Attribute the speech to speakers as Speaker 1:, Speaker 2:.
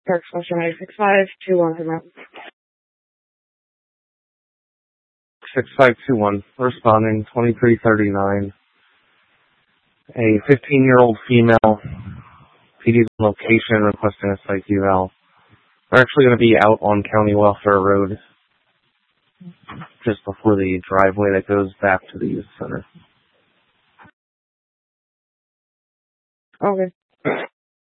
Speaker 1: Park Special 965-210.
Speaker 2: 6521, responding 2339. A 15-year-old female, PD's location, requesting a psych eval. We're actually going to be out on County Welfare Road, just before the driveway that goes back to the youth center.
Speaker 1: Okay.